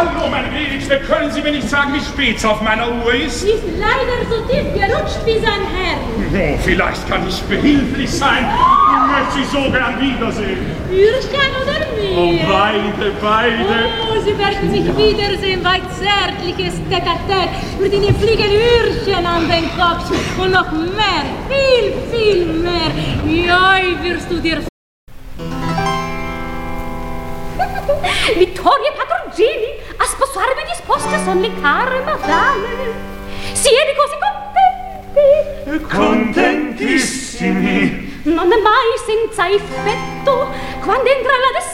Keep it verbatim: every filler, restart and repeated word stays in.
Hallo, meine Gnädigste, können Sie mir nicht sagen, wie spät es auf meiner Uhr ist? Sie ist leider so tief gerutscht wie sein Herr. Oh, vielleicht kann ich behilflich sein. Ich möchte Sie so gern wiedersehen. Ürchen oder mir? Oh, beide, beide. Oh, Sie werden sich wiedersehen bei zärtliches Tête-à-Tête. Wird Ihnen fliegen Ürchen an den Kopf. Und noch mehr, viel, viel mehr. Ja, wirst du dir... Vittorio Padrongini, a sposarvi disposte son le care madame. Siete così contenti? Contentissimi. Non è mai senza effetto quando entra la